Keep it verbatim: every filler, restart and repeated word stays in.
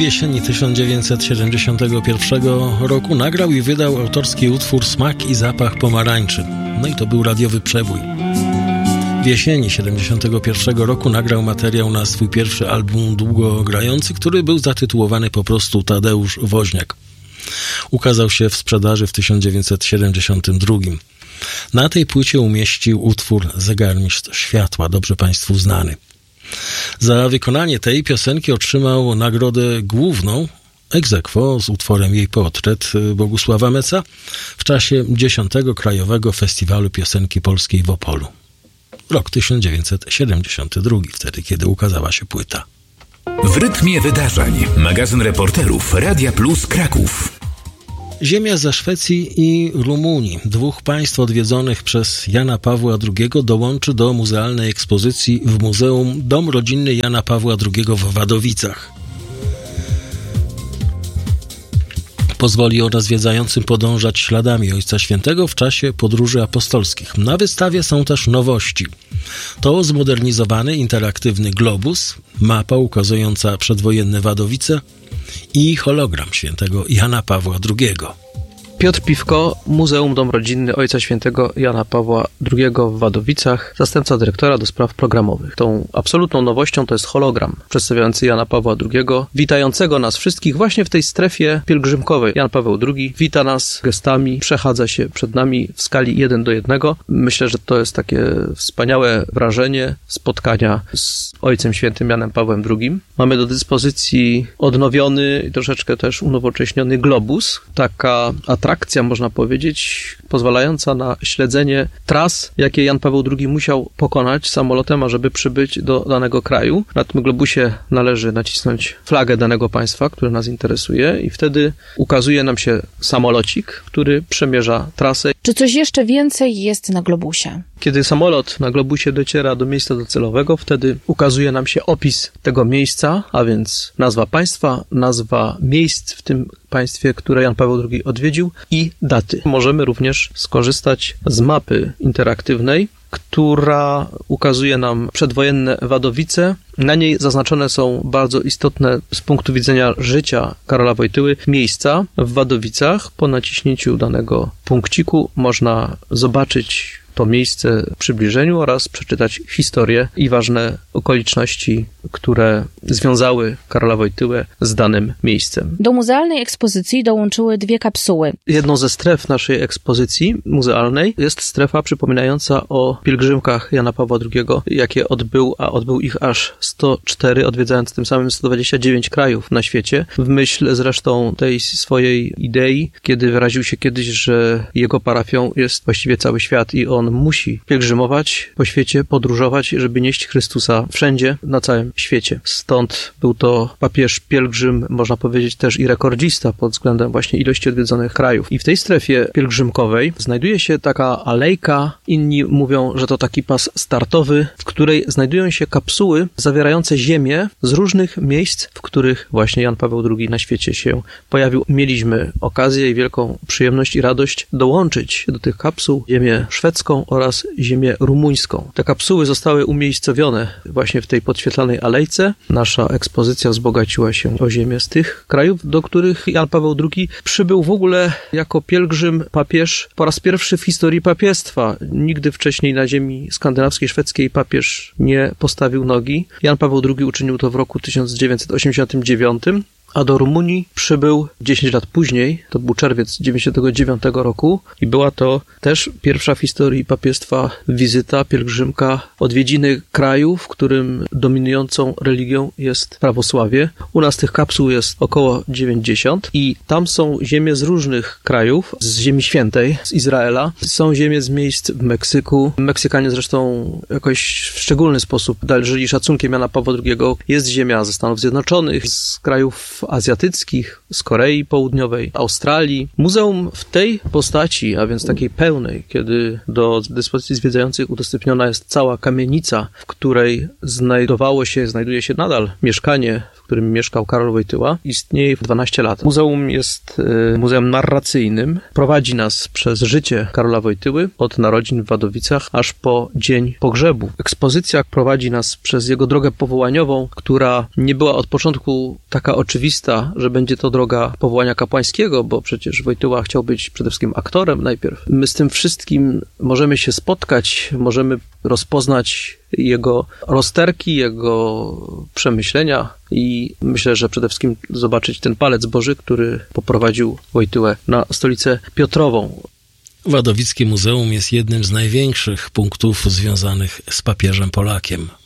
jesieni tysiąc dziewięćset siedemdziesiątego pierwszego roku nagrał i wydał autorski utwór Smak i zapach pomarańczy. No i to był radiowy przebój. W jesieni siedemdziesiątego pierwszego roku nagrał materiał na swój pierwszy album długogrający, który był zatytułowany po prostu Tadeusz Woźniak. Ukazał się w sprzedaży w tysiąc dziewięćset siedemdziesiątym drugim. Na tej płycie umieścił utwór Zegarmistrz Światła, dobrze Państwu znany. Za wykonanie tej piosenki otrzymał nagrodę główną ex aequo z utworem Jej portret Bogusława Meca w czasie dziesiątego Krajowego Festiwalu Piosenki Polskiej w Opolu. Rok tysiąc dziewięćset siedemdziesiąty drugi, wtedy kiedy ukazała się płyta. W rytmie wydarzeń magazyn reporterów Radia Plus Kraków. Ziemia ze Szwecji i Rumunii, dwóch państw odwiedzonych przez Jana Pawła drugiego, dołączy do muzealnej ekspozycji w Muzeum Dom Rodzinny Jana Pawła drugiego w Wadowicach. Pozwoli ona zwiedzającym podążać śladami Ojca Świętego w czasie podróży apostolskich. Na wystawie są też nowości. To zmodernizowany, interaktywny globus, mapa ukazująca przedwojenne Wadowice i hologram świętego Jana Pawła drugiego. Piotr Piwko, Muzeum Dom Rodzinny Ojca Świętego Jana Pawła drugiego w Wadowicach, zastępca dyrektora do spraw programowych. Tą absolutną nowością to jest hologram przedstawiający Jana Pawła drugiego, witającego nas wszystkich właśnie w tej strefie pielgrzymkowej. Jan Paweł drugi wita nas gestami, przechadza się przed nami w skali jeden do jednego. Myślę, że to jest takie wspaniałe wrażenie spotkania z Ojcem Świętym Janem Pawłem drugim. Mamy do dyspozycji odnowiony i troszeczkę też unowocześniony globus, taka atrakcja, Akcja, można powiedzieć, pozwalająca na śledzenie tras, jakie Jan Paweł drugi musiał pokonać samolotem, ażeby przybyć do danego kraju. Na tym globusie należy nacisnąć flagę danego państwa, które nas interesuje, i wtedy ukazuje nam się samolocik, który przemierza trasę. Czy coś jeszcze więcej jest na globusie? Kiedy samolot na globusie dociera do miejsca docelowego, wtedy ukazuje nam się opis tego miejsca, a więc nazwa państwa, nazwa miejsc w tym państwie, które Jan Paweł drugi odwiedził, i daty. Możemy również skorzystać z mapy interaktywnej, która ukazuje nam przedwojenne Wadowice. Na niej zaznaczone są bardzo istotne z punktu widzenia życia Karola Wojtyły miejsca w Wadowicach. Po naciśnięciu danego punkciku można zobaczyć to miejsce w przybliżeniu oraz przeczytać historię i ważne okoliczności, które związały Karola Wojtyłę z danym miejscem. Do muzealnej ekspozycji dołączyły dwie kapsuły. Jedną ze stref naszej ekspozycji muzealnej jest strefa przypominająca o pielgrzymkach Jana Pawła drugiego, jakie odbył, a odbył ich aż sto cztery, odwiedzając tym samym sto dwadzieścia dziewięć krajów na świecie. W myśl zresztą tej swojej idei, kiedy wyraził się kiedyś, że jego parafią jest właściwie cały świat i on On musi pielgrzymować po świecie, podróżować, żeby nieść Chrystusa wszędzie, na całym świecie. Stąd był to papież pielgrzym, można powiedzieć też i rekordzista pod względem właśnie ilości odwiedzonych krajów. I w tej strefie pielgrzymkowej znajduje się taka alejka, inni mówią, że to taki pas startowy, w której znajdują się kapsuły zawierające ziemię z różnych miejsc, w których właśnie Jan Paweł drugi na świecie się pojawił. Mieliśmy okazję i wielką przyjemność i radość dołączyć do tych kapsuł ziemię szwedzką oraz ziemię rumuńską. Te kapsuły zostały umiejscowione właśnie w tej podświetlanej alejce. Nasza ekspozycja wzbogaciła się o ziemię z tych krajów, do których Jan Paweł drugi przybył w ogóle jako pielgrzym papież po raz pierwszy w historii papiestwa. Nigdy wcześniej na ziemi skandynawskiej, szwedzkiej papież nie postawił nogi. Jan Paweł drugi uczynił to w roku tysiąc dziewięćset osiemdziesiątym dziewiątym, a do Rumunii przybył dziesięć lat później, to był czerwiec dziewięćdziesiątego dziewiątego roku, i była to też pierwsza w historii papiestwa wizyta, pielgrzymka, odwiedziny kraju, w którym dominującą religią jest prawosławie. U nas tych kapsuł jest około dziewięćdziesiąt i tam są ziemie z różnych krajów, z Ziemi Świętej, z Izraela. Są ziemie z miejsc w Meksyku. Meksykanie zresztą jakoś w szczególny sposób darzyli szacunkiem Jana Pawła drugiego. Jest ziemia ze Stanów Zjednoczonych, z krajów azjatyckich, z Korei Południowej, Australii. Muzeum w tej postaci, a więc takiej pełnej, kiedy do dyspozycji zwiedzających udostępniona jest cała kamienica, w której znajdowało się, znajduje się nadal mieszkanie, w którym mieszkał Karol Wojtyła, istnieje dwanaście lat. Muzeum jest y, muzeum narracyjnym. Prowadzi nas przez życie Karola Wojtyły od narodzin w Wadowicach aż po dzień pogrzebu. Ekspozycja prowadzi nas przez jego drogę powołaniową, która nie była od początku taka oczywista, oczywista, że będzie to droga powołania kapłańskiego, bo przecież Wojtyła chciał być przede wszystkim aktorem najpierw. My z tym wszystkim możemy się spotkać, możemy rozpoznać jego rozterki, jego przemyślenia i myślę, że przede wszystkim zobaczyć ten palec Boży, który poprowadził Wojtyłę na stolicę Piotrową. Wadowickie Muzeum jest jednym z największych punktów związanych z papieżem Polakiem.